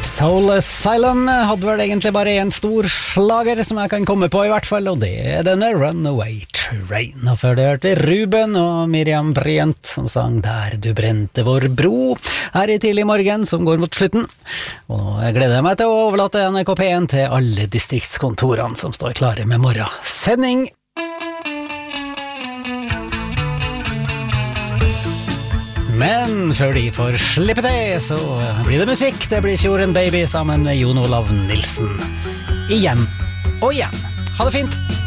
Soul Asylum hadde vel egentlig bare en stor slager som jeg kan komme på i hvert fall, og det er denne Runaway Train. Og før det hørte Ruben og Miriam Bryant som sang Der du brente vår bro her i tidlig morgen som går mot slutten. Og jeg gleder meg til å overlate NRK P1 til alle distriktskontorene som står klare med morgensending. Men før de får slippe det, så blir det musikk. Det blir Fjorden Baby sammen med Jon Olav Nilsen. Igjen og igjen. Ha det fint!